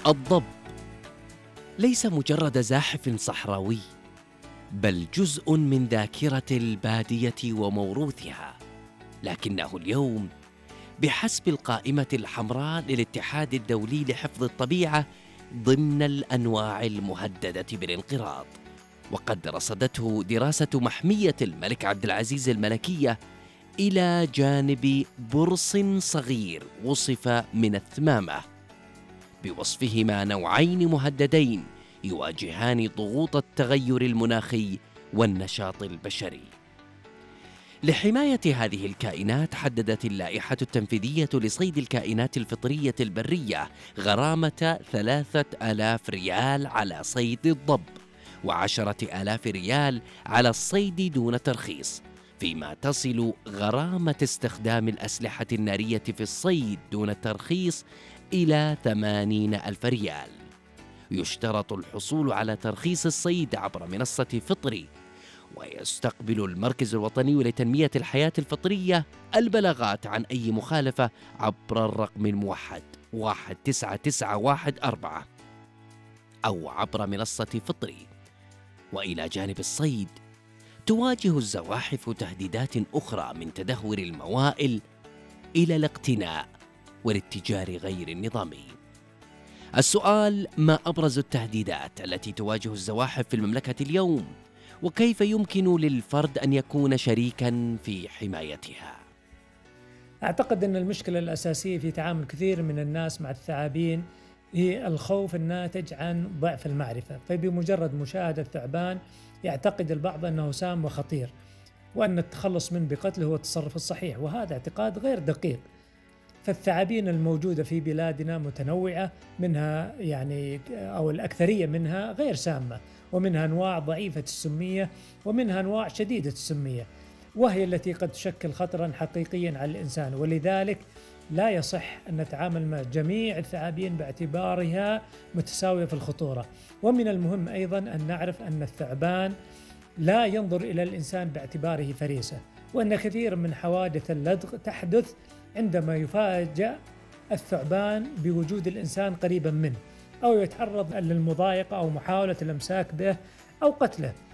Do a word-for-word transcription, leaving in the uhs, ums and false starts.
الضب ليس مجرد زاحف صحراوي، بل جزء من ذاكرة البادية وموروثها، لكنه اليوم بحسب القائمة الحمراء للاتحاد الدولي لحفظ الطبيعة ضمن الأنواع المهددة بالانقراض. وقد رصدته دراسة محمية الملك عبد العزيز الملكية إلى جانب برص صغير وصف من الثمامة بوصفهما نوعين مهددين يواجهان ضغوط التغير المناخي والنشاط البشري. لحماية هذه الكائنات حددت اللائحة التنفيذية لصيد الكائنات الفطرية البرية غرامة ثلاثة آلاف ريال على صيد الضب، وعشرة آلاف ريال على الصيد دون ترخيص، فيما تصل غرامة استخدام الأسلحة النارية في الصيد دون ترخيص إلى ثمانين ألف ريال. يشترط الحصول على ترخيص الصيد عبر منصة فطري، ويستقبل المركز الوطني لتنمية الحياة الفطرية البلاغات عن أي مخالفة عبر الرقم الموحد واحد تسعة تسعة واحد أربعة أو عبر منصة فطري. وإلى جانب الصيد، تواجه الزواحف تهديدات أخرى من تدهور الموائل إلى الاقتناء والاتجار غير النظامي. السؤال: ما أبرز التهديدات التي تواجه الزواحف في المملكة اليوم؟ وكيف يمكن للفرد أن يكون شريكاً في حمايتها؟ أعتقد أن المشكلة الأساسية في تعامل كثير من الناس مع الثعابين هي الخوف الناتج عن ضعف المعرفة، فبمجرد مشاهدة الثعبان يعتقد البعض أنه سام وخطير، وأن التخلص منه بقتله هو التصرف الصحيح، وهذا اعتقاد غير دقيق. فالثعابين الموجودة في بلادنا متنوعة، منها يعني أو الأكثرية منها غير سامة، ومنها أنواع ضعيفة السمية، ومنها أنواع شديدة السمية، وهي التي قد تشكل خطرا حقيقيا على الإنسان. ولذلك لا يصح أن نتعامل مع جميع الثعابين باعتبارها متساوية في الخطورة. ومن المهم أيضا أن نعرف أن الثعبان لا ينظر إلى الإنسان باعتباره فريسة، وأن كثير من حوادث اللدغ تحدث عندما يفاجأ الثعبان بوجود الإنسان قريبا منه، أو يتعرض للمضايقة أو محاولة الإمساك به أو قتله.